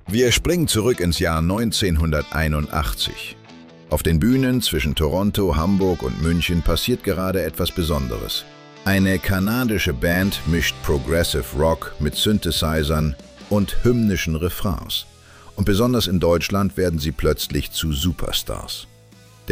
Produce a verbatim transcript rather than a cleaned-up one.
Wir springen zurück ins Jahr neunzehnhunderteinundachtzig. Auf den Bühnen zwischen Toronto, Hamburg und München passiert gerade etwas Besonderes. Eine kanadische Band mischt Progressive Rock mit Synthesizern und hymnischen Refrains. Und besonders in Deutschland werden sie plötzlich zu Superstars.